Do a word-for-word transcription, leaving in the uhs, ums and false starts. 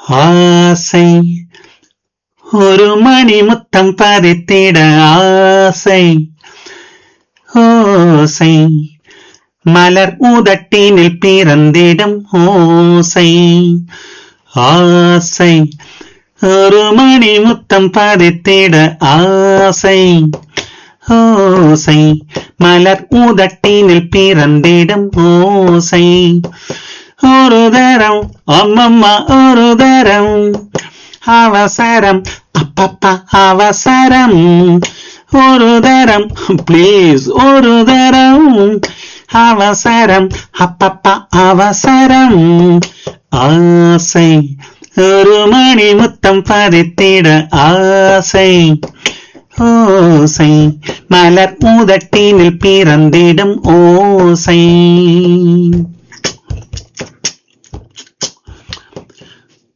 ஆசை ஒரு மணி முத்தம் பதித்திட ஆசை ஓசை மலர் உதட்டினில் பிறந்திடும் ஓசை ஆசை ஒரு மணி முத்தம் பதித்திட ஆசை ஓசை மலர் உதட்டினில் பிறந்திடும் ஓசை ஒரு தரம் அம்மம்மா ஒரு தரம் அவசரம் அப்பப்பா அவசரம் ஒரு தரம் ப்ளீஸ் ஒரு தரம் அவசரம் அப்பப்பா அவசரம் ஆசை ஒரு மணி முத்தம் பதித்திட ஆசை ஓசை மலர் உதட்டினில் பிறந்திடும் ஓசை.